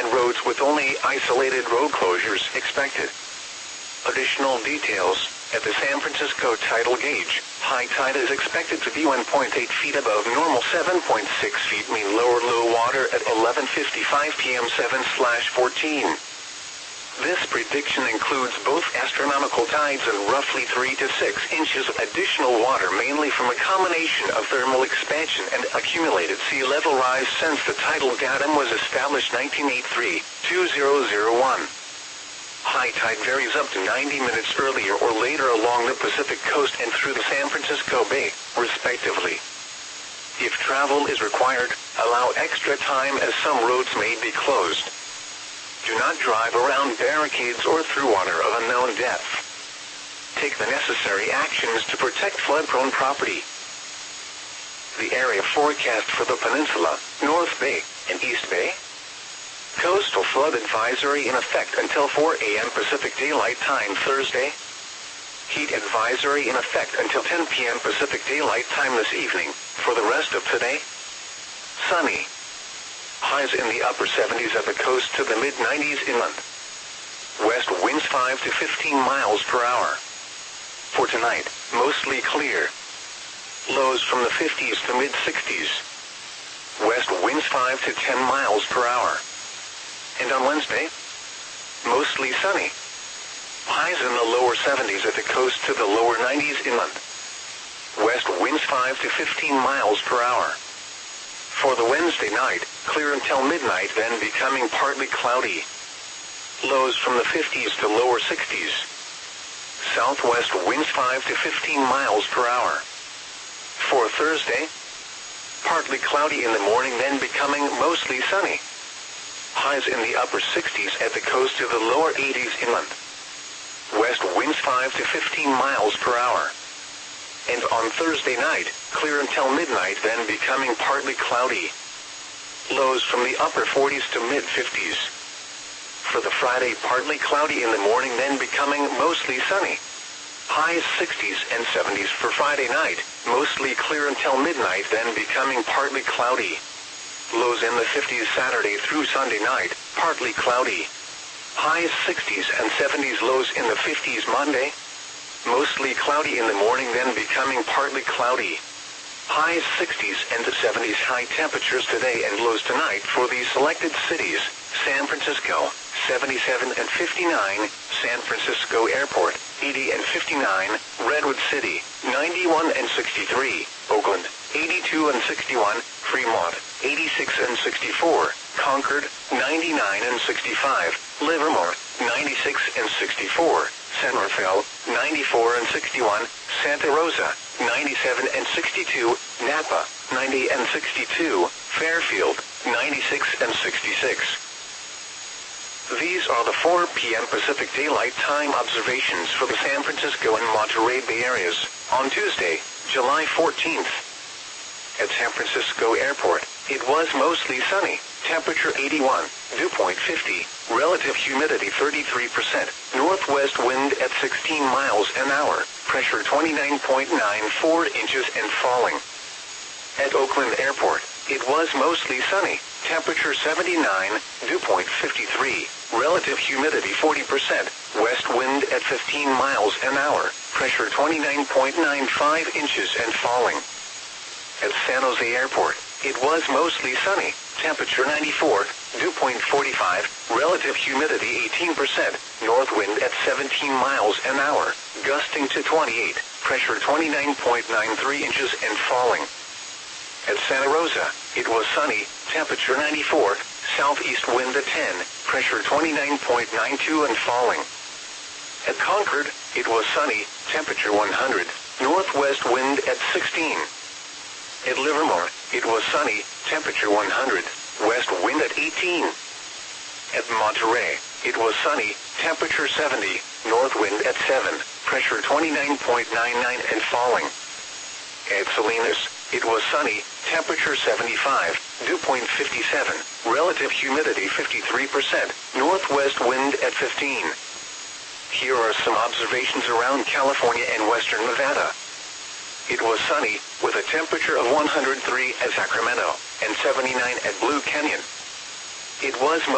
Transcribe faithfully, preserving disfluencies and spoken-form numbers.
and roads with only isolated road closures expected. Additional details. At the San Francisco tidal gauge, high tide is expected to be one point eight feet above normal, seven point six feet mean lower low water at eleven fifty-five p m seven fourteen. This prediction includes both astronomical tides and roughly three to six inches of additional water, mainly from a combination of thermal expansion and accumulated sea level rise since the tidal datum was established nineteen eighty-three to two thousand one. High tide varies up to ninety minutes earlier or later along the Pacific coast and through the San Francisco Bay, respectively. If travel is required, allow extra time as some roads may be closed. Do not drive around barricades or through water of unknown depth. Take the necessary actions to protect flood-prone property. The area forecast for the peninsula, North Bay, and East Bay. Coastal flood advisory in effect until four a m Pacific Daylight Time Thursday. Heat advisory in effect until ten p m Pacific Daylight Time this evening. For the rest of today, sunny. Highs in the upper seventies at the coast to the mid nineties inland. West winds five to fifteen miles per hour. For tonight, mostly clear. Lows from the fifties to mid sixties. West winds five to ten miles per hour. And on Wednesday, mostly sunny. Highs in the lower seventies at the coast to the lower nineties inland. West winds five to fifteen miles per hour. For the Wednesday night, clear until midnight, then becoming partly cloudy. Lows from the fifties to lower sixties. Southwest winds five to fifteen miles per hour. For Thursday, partly cloudy in the morning, then becoming mostly sunny. Highs in the upper sixties at the coast to the lower eighties inland. West winds five to fifteen miles per hour. And on Thursday night, clear until midnight, then becoming partly cloudy. Lows from the upper forties to mid fifties. For the Friday, partly cloudy in the morning, then becoming mostly sunny. Highs sixties and seventies for Friday night, mostly clear until midnight, then becoming partly cloudy. Lows in the fifties Saturday through Sunday night, partly cloudy. Highs sixties and seventies, lows in the fifties Monday. Mostly cloudy in the morning, then becoming partly cloudy. Highs sixties and seventies, high temperatures today and lows tonight for these selected cities: San Francisco, seventy-seven and fifty-nine, San Francisco Airport, eighty and fifty-nine, Redwood City, ninety-one and sixty-three, Oakland, eighty-two and sixty-one, Fremont, eighty-six and sixty-four, Concord, ninety-nine and sixty-five, Livermore, ninety-six and sixty-four, San Rafael, ninety-four and sixty-one, Santa Rosa, ninety-seven and sixty-two, Napa, ninety and sixty-two, Fairfield, ninety-six and sixty-six. These are the four p m Pacific Daylight Time observations for the San Francisco and Monterey Bay areas on Tuesday, July fourteenth. At San Francisco Airport, it was mostly sunny, temperature eighty-one, dew point fifty, relative humidity thirty-three percent, northwest wind at sixteen miles an hour, pressure twenty-nine point nine four inches and falling. At Oakland Airport, it was mostly sunny, temperature seventy-nine, dew point fifty-three, relative humidity forty percent, west wind at fifteen miles an hour, pressure twenty-nine point nine five inches and falling. At San Jose Airport, it was mostly sunny, temperature ninety-four, dew point forty-five, relative humidity eighteen percent, north wind at seventeen miles an hour, gusting to twenty-eight, pressure twenty-nine point nine three inches and falling. At Santa Rosa, it was sunny, temperature ninety-four, southeast wind at ten, pressure twenty-nine point nine two and falling. At Concord, it was sunny, temperature one hundred, northwest wind at sixteen. At Livermore, it was sunny, temperature one hundred, west wind at eighteen. At Monterey, it was sunny, temperature seventy, north wind at seven, pressure twenty-nine point nine nine and falling. At Salinas, it was sunny, temperature seventy-five, dew point fifty-seven, relative humidity fifty-three percent, northwest wind at fifteen. Here are some observations around California and western Nevada. It was sunny, with a temperature of one hundred three at Sacramento, and seventy-nine at Blue Canyon. It was